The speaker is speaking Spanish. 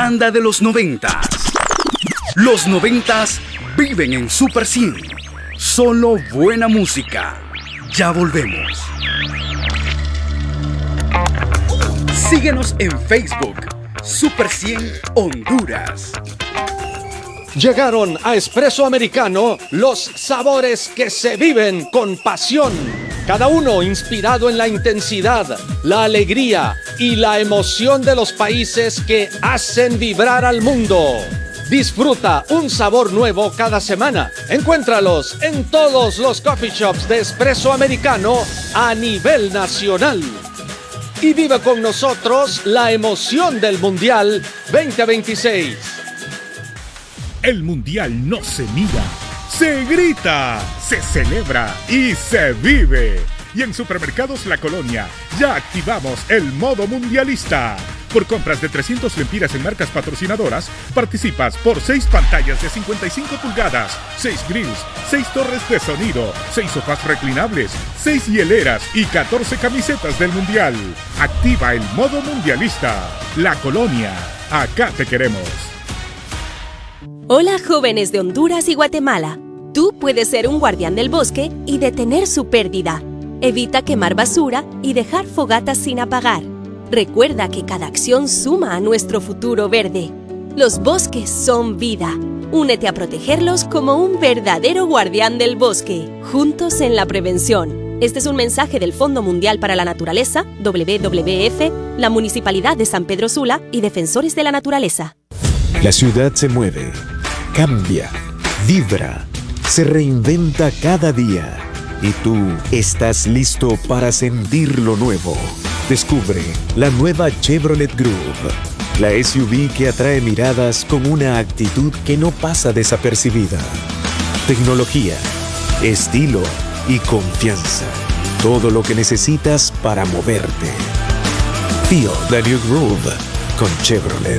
banda de los 90s. Los 90s viven en Super 100. Solo buena música. Ya volvemos. Síguenos en Facebook, Super 100 Honduras. Llegaron a Espresso Americano los sabores que se viven con pasión. Cada uno inspirado en la intensidad, la alegría y la emoción de los países que hacen vibrar al mundo. Disfruta un sabor nuevo cada semana. Encuéntralos en todos los coffee shops de Espresso Americano a nivel nacional. Y vive con nosotros la emoción del Mundial 2026. El Mundial no se mira, se grita, se celebra y se vive. Y en Supermercados La Colonia ya activamos el modo mundialista. Por compras de 300 lempiras en marcas patrocinadoras, participas por 6 pantallas de 55 pulgadas, 6 grills, 6 torres de sonido, 6 sofás reclinables, 6 hieleras y 14 camisetas del Mundial. Activa el modo mundialista. La Colonia, acá te queremos. Hola, jóvenes de Honduras y Guatemala. Tú puedes ser un guardián del bosque y detener su pérdida. Evita quemar basura y dejar fogatas sin apagar. Recuerda que cada acción suma a nuestro futuro verde. Los bosques son vida. Únete a protegerlos como un verdadero guardián del bosque. Juntos en la prevención. Este es un mensaje del Fondo Mundial para la Naturaleza, WWF, la Municipalidad de San Pedro Sula y Defensores de la Naturaleza. La ciudad se mueve, cambia, vibra, se reinventa cada día. Y tú estás listo para sentir lo nuevo. Descubre la nueva Chevrolet Groove, la SUV que atrae miradas con una actitud que no pasa desapercibida. Tecnología, estilo y confianza. Todo lo que necesitas para moverte. Feel the new Groove con Chevrolet.